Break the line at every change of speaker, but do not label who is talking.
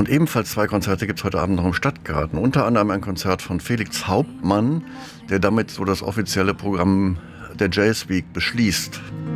Und ebenfalls 2 Konzerte gibt es heute Abend noch im Stadtgarten. Unter anderem ein Konzert von Felix Hauptmann, der damit so das offizielle Programm der Jazz Week beschließt.